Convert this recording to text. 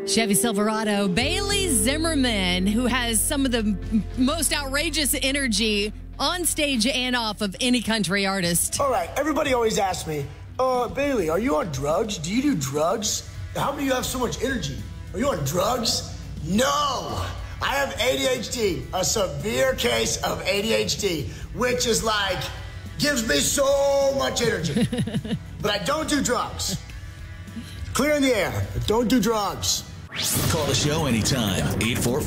Chevy Silverado, Bailey Zimmerman, who has some of the most outrageous energy on stage and off of any country artist. All right, everybody always asks me, Bailey, are you on drugs? Do you do drugs? How do you have so much energy? Are you on drugs? No! I have ADHD, a severe case of ADHD, which is like, gives me so much energy. But I don't do drugs. Clear in the air, but don't do drugs. Call the show anytime. 844